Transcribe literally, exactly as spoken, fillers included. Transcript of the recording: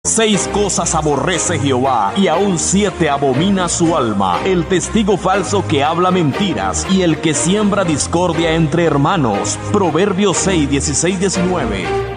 Seis cosas aborrece Jehová, y aún siete abomina su alma: el testigo falso que habla mentiras, y el que siembra discordia entre hermanos. Proverbios seis, dieciséis, diecinueve.